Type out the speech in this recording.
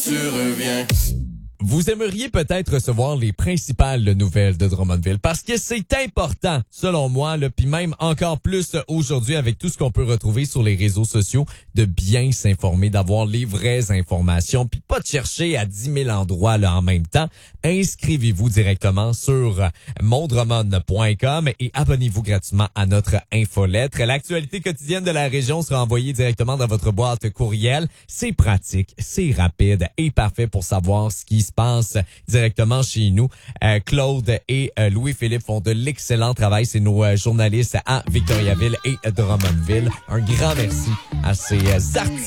Tu reviens. Vous aimeriez peut-être recevoir les principales nouvelles de Drummondville parce que c'est important, selon moi, puis même encore plus aujourd'hui avec tout ce qu'on peut retrouver sur les réseaux sociaux, de bien s'informer, d'avoir les vraies informations, puis pas de chercher à 10 000 endroits là, en même temps. Inscrivez-vous directement sur mondrummond.com et abonnez-vous gratuitement à notre infolettre. L'actualité quotidienne de la région sera envoyée directement dans votre boîte courriel. C'est pratique, c'est rapide et parfait pour savoir ce qui se passe directement chez nous. Claude et Louis-Philippe font de l'excellent travail. C'est nos journalistes à Victoriaville et Drummondville. Un grand merci à ces artistes.